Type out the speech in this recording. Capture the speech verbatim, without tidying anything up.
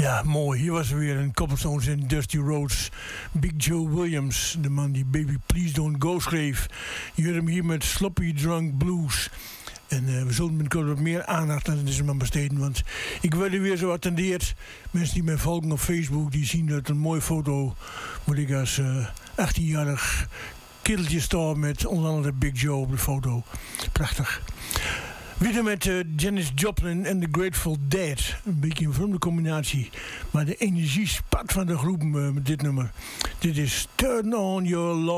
Ja, mooi. Hier was er weer een Cobblestones en Dusty Rhodes. Big Joe Williams, de man die Baby Please Don't Go schreef. Je hoort hem hier met Sloppy Drunk Blues. En uh, we zullen binnenkort wat meer aandacht aan deze man besteden. Want ik word er weer zo attendeerd. Mensen die mij volgen op Facebook, die zien dat een mooie foto. Moet ik als uh, achttienjarig kindertje staan met onder andere Big Joe op de foto. Prachtig. Weer met uh, Janis Joplin en The Grateful Dead. Een beetje een vreemde combinatie. Maar de energie spat van de groep uh, met dit nummer. Dit is Turn On Your Love.